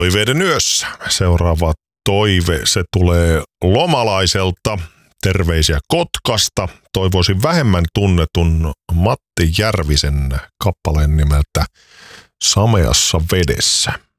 Toiveiden yössä. Seuraava toive, se tulee Lomalaiselta. Terveisiä Kotkasta. Toivoisin vähemmän tunnetun Matti Järvisen kappaleen nimeltä Sameassa vedessä.